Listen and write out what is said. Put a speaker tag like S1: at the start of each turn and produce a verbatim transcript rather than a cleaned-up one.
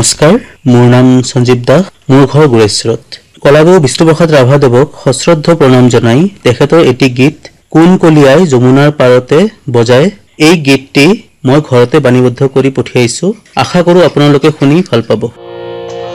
S1: নমস্কাৰ, মোৰ নাম সঞ্জীৱ দাস, মোৰ ঘৰ গুৰেশ্বৰত। কলাগুৰু বিষ্ণুপ্ৰসাদ ৰাভাদেৱক সশ্ৰদ্ধ প্ৰণাম জনাই তেখেতৰ এটি গীত কোন কলিয়াই যমুনাৰ পাৰতে বজায়, এই গীতটি মই ঘৰতে বাণীবদ্ধ কৰি পঠিয়াইছো। আশা কৰোঁ আপোনালোকে শুনি ভাল পাব।